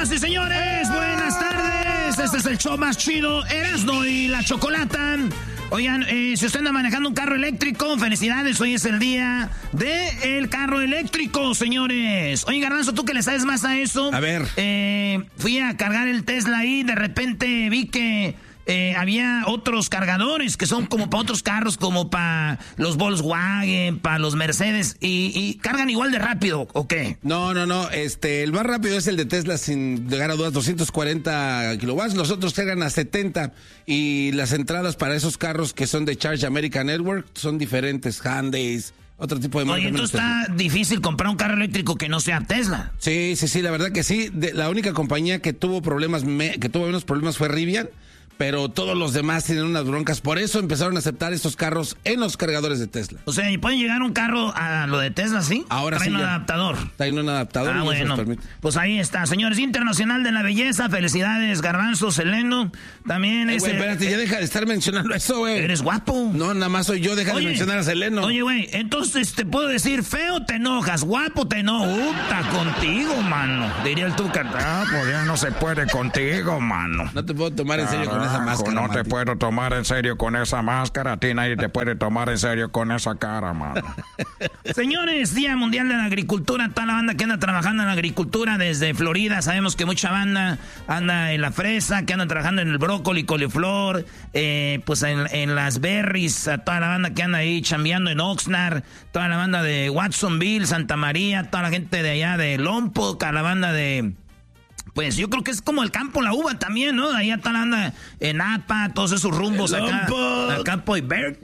Señoras y señores, buenas tardes. Este es el show más chido, Erasmo y la Chocolata. Oigan, si usted anda manejando un carro eléctrico, felicidades, hoy es el día del carro eléctrico, señores. Oye, Garbanzo, ¿tú que le sabes más a eso? A ver. Fui a cargar el Tesla y de repente vi que había otros cargadores que son como para otros carros, como para los Volkswagen, para los Mercedes, y cargan igual de rápido, ¿o qué? No, el más rápido es el de Tesla, sin llegar a dudas, 240 kilowatts, los otros cargan a 70, y las entradas para esos carros que son de Charge America Network son diferentes, Hyundais, otro tipo de marcas. Oye, entonces está difícil comprar un carro eléctrico que no sea Tesla. Sí, la verdad que sí, la única compañía que tuvo problemas, que tuvo menos problemas fue Rivian, pero todos los demás tienen unas broncas. Por eso empezaron a aceptar estos carros en los cargadores de Tesla. O sea, ¿y puede llegar un carro a lo de Tesla, sí? Ahora sí. Trae un adaptador. Trae un adaptador. Ah, bueno. Pues ahí está. Señores, Internacional de la Belleza. Felicidades, Garbanzo, Seleno. También es... espérate, ya deja de estar mencionando eso, güey. Eres guapo. No, nada más soy yo. Deja de mencionar a Seleno. Oye, güey, entonces te puedo decir, feo te enojas, guapo te enojas. Está contigo, mano. Diría el Tuca. Ah, pues ya no se puede contigo, mano. No te puedo tomar en serio con esa máscara, no te puedo tomar en serio con esa máscara. A ti nadie te puede tomar en serio con esa cara, mano. Señores, Día Mundial de la Agricultura. Toda la banda que anda trabajando en la agricultura desde Florida. Sabemos que mucha banda anda en la fresa, que anda trabajando en el brócoli, coliflor, pues en las berries. A toda la banda que anda ahí chambeando en Oxnard. Toda la banda de Watsonville, Santa María. Toda la gente de allá de Lompoc. A la banda de... Pues yo creo que es como el campo La Uva también, ¿no? Ahí está la anda en Napa, todos esos rumbos acá. Al campo de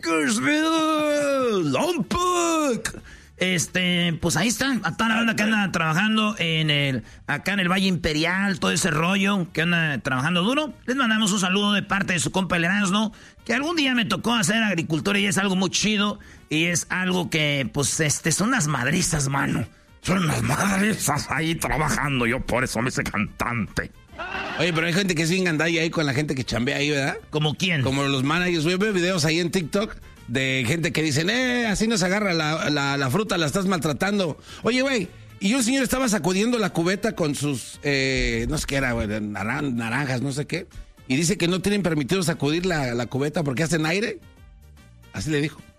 Bakersville, Lompoc. Pues ahí está, a toda la banda que anda trabajando acá en el Valle Imperial, todo ese rollo, que anda trabajando duro. Les mandamos un saludo de parte de su compa el Erasmo, que algún día me tocó hacer agricultura y es algo muy chido. Y es algo que, pues, son unas madrizas, mano. Son unas madrizas ahí trabajando, yo por eso me hice cantante. Oye, pero hay gente que es bien gandalla ahí con la gente que chambea ahí, ¿verdad? ¿Como quién? Como los managers. Yo veo videos ahí en TikTok de gente que dicen, así nos agarra la fruta, la estás maltratando. Oye, güey, y un señor estaba sacudiendo la cubeta con sus, no sé qué era, güey, naranjas, no sé qué. Y dice que no tienen permitido sacudir la cubeta porque hacen aire. Así le dijo.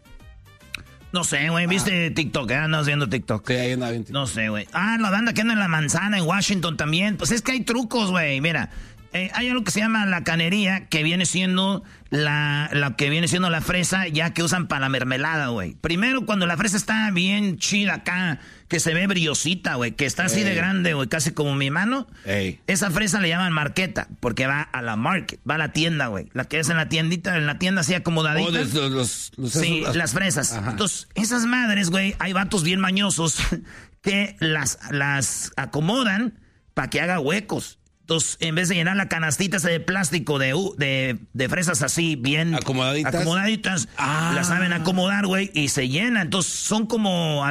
No sé, güey, ¿viste TikTok? Andas viendo TikTok. Sí, ahí anda bien TikTok. No sé, güey. La banda que anda en la manzana, en Washington también. Pues es que hay trucos, güey. Mira, hay algo que se llama la canería, que viene siendo la fresa, ya que usan para la mermelada, güey. Primero, cuando la fresa está bien chida acá, que se ve brillosita, güey, que está así de grande, güey, casi como mi mano. Esa fresa le llaman marqueta, porque va a la market, va a la tienda, güey. La que es en la tiendita, así acomodadita. Sí, las fresas. Ajá. Entonces, esas madres, güey, hay vatos bien mañosos que las acomodan para que haga huecos. Entonces, en vez de llenar la canastita esa de plástico de fresas así bien acomodaditas, las saben acomodar, güey, y se llena. Entonces, son como,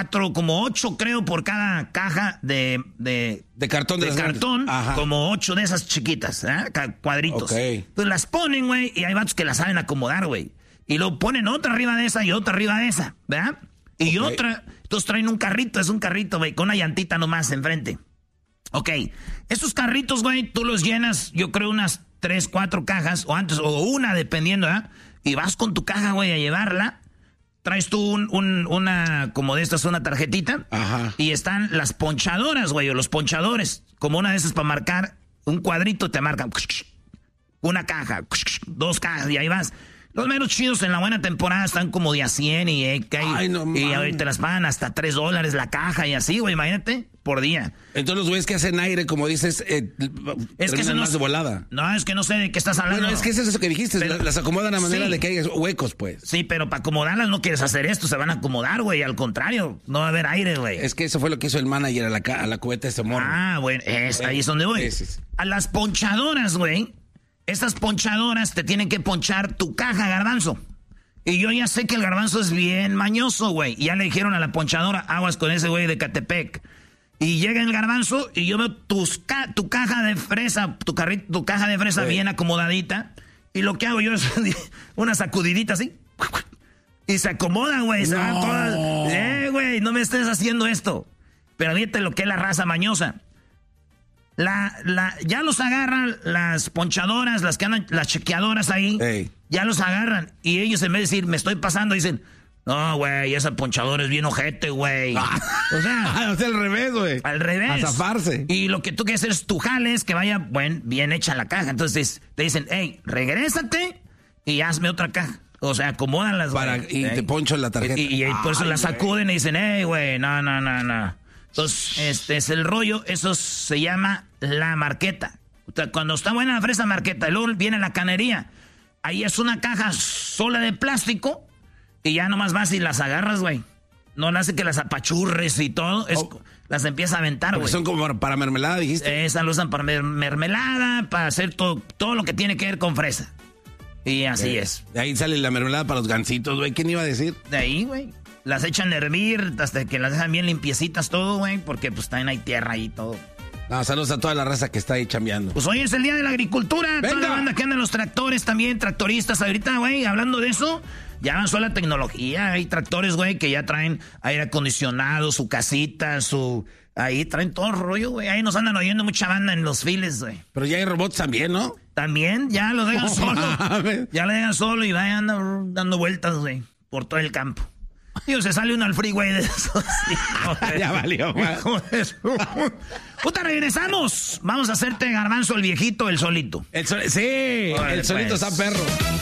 8 creo por cada caja de cartón. De cartón, como 8 de esas chiquitas, cuadritos. Okay. Entonces, las ponen, güey, y hay vatos que las saben acomodar, güey. Y luego ponen otra arriba de esa y otra arriba de esa, ¿verdad? Y otra, entonces traen un carrito, güey, con una llantita nomás enfrente. Ok, estos carritos, güey, tú los llenas, yo creo unas 3, 4 cajas, o antes, o una, dependiendo, ¿eh? Y vas con tu caja, güey, a llevarla. Traes tú una, como de estas, una tarjetita. Ajá. Y están las ponchadoras, güey, o los ponchadores. Como una de esas para marcar un cuadrito, te marcan una caja, 2 cajas, y ahí vas. Los menos chidos en la buena temporada están como de a 100 y ahorita te las pagan hasta $3 la caja y así, güey, imagínate, por día. Entonces los güeyes que hacen aire, como dices, es que más de volada. No, es que no sé de qué estás hablando. Bueno, es que es eso que dijiste, pero, las acomodan a manera de que haya huecos, pues. Sí, pero para acomodarlas no quieres hacer esto, se van a acomodar, güey, al contrario, no va a haber aire, güey. Es que eso fue lo que hizo el manager a la cubeta de ese morro. Bueno, ahí es donde voy. Sí. A las ponchadoras, güey. Estas ponchadoras te tienen que ponchar tu caja, Garbanzo. Y yo ya sé que el Garbanzo es bien mañoso, güey. Y ya le dijeron a la ponchadora, aguas con ese güey de Catepec. Y llega el Garbanzo y yo veo tu caja de fresa, tu caja de fresa bien acomodadita. Y lo que hago yo es una sacudidita así. Y se acomoda, güey. Se van todas. Güey, no me estés haciendo esto. Pero fíjate lo que es la raza mañosa. Ya los agarran las ponchadoras, las que andan, las chequeadoras ahí. Ey. Ya los agarran. Y ellos en vez de decir, me estoy pasando, dicen, no, güey, esa ponchadora es bien ojete, güey. O sea, al revés, güey. Al revés. A zafarse. Y lo que tú quieres hacer es tu jales, que vaya bien hecha la caja. Entonces te dicen, hey, regrésate y hazme otra caja. O sea, acomódanlas, güey. Y te poncho la tarjeta. Y por eso la sacuden y dicen, hey, güey, no. Entonces, este es el rollo. Eso se llama la marqueta. O sea, cuando está buena la fresa, marqueta. Luego viene la canería. Ahí es una caja sola de plástico y ya nomás vas y las agarras, güey. No le hace que las apachurres y todo. Las empieza a aventar, güey. Son como para mermelada, dijiste. Esas lo usan para mermelada, para hacer todo lo que tiene que ver con fresa. Y así es. De ahí sale la mermelada para los gansitos, güey. ¿Quién iba a decir? De ahí, güey. Las echan a hervir hasta que las dejan bien limpiecitas todo, güey. Porque pues también hay tierra ahí y todo. No, saludos a toda la raza que está ahí chambeando. Pues hoy es el día de la agricultura. ¡Venga! Toda la banda que anda en los tractores también, tractoristas. Ahorita, güey, hablando de eso, ya avanzó la tecnología. Hay tractores, güey, que ya traen aire acondicionado, su casita, ahí traen todo el rollo, güey. Ahí nos andan oyendo mucha banda en los files, güey. Pero ya hay robots también, ¿no? También, ya lo dejan solo. Ya lo dejan solo y vayan dando vueltas, güey, por todo el campo. Digo, se sale uno al freeway de eso. Sí, ya valió, Puta, regresamos. Vamos a hacerte, Garbanzo, el viejito, el solito. El solito está perro.